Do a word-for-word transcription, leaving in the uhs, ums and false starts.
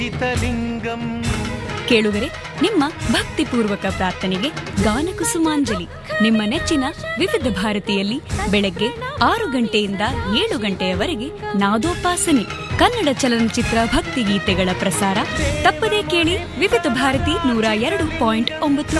ಹಿತಲಿಂಗಂ. ಕೇಳುಗರೆ, ನಿಮ್ಮ ಭಕ್ತಿಪೂರ್ವಕ ಪ್ರಾರ್ಥನೆಗೆ ಗಾನಕುಸುಮಾಂಜಲಿ ನಿಮ್ಮ ನೆಚ್ಚಿನ ವಿವಿಧ ಭಾರತಿಯಲ್ಲಿ ಬೆಳಗ್ಗೆ ಆರು ಗಂಟೆಯಿಂದ ಏಳು ಗಂಟೆಯವರೆಗೆ ನಾದೋಪಾಸನೆ ಕನ್ನಡ ಚಲನಚಿತ್ರ ಭಕ್ತಿಗೀತೆಗಳ ಪ್ರಸಾರ ತಪ್ಪದೇ ಕೇಳಿ. ವಿವಿಧ ಭಾರತಿ ನೂರ ಎರಡು ಪಾಯಿಂಟ್ ಒಂಬತ್ತು